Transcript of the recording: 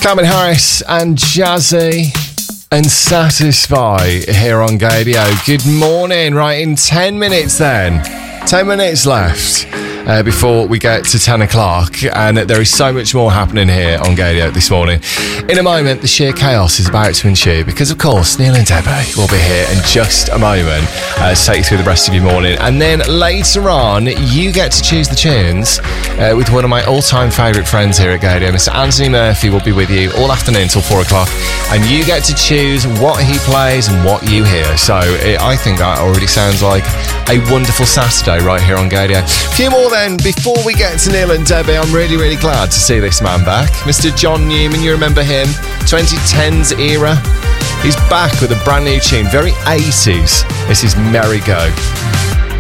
Calvin Harris and Jazzy and Satisfy here on Gadio. Good morning. Right, in 10 minutes then. 10 minutes left before we get to 10 o'clock, and there is so much more happening here on Gadio this morning. In a moment, the sheer chaos is about to ensue because, of course, Neil and Debbie will be here in just a moment to take you through the rest of your morning. And then later on, you get to choose the tunes with one of my all-time favourite friends here at Gadio. Mr. Anthony Murphy will be with you all afternoon till 4 o'clock, and you get to choose what he plays and what you hear. So I think that already sounds like a wonderful Saturday right here on Gadio. A few more then before we get to Neil and Debbie. I'm really glad to see this man back. Mr. John Newman, you remember him? 2010s era. He's back with a brand new tune, very 80s. This is Merry Go.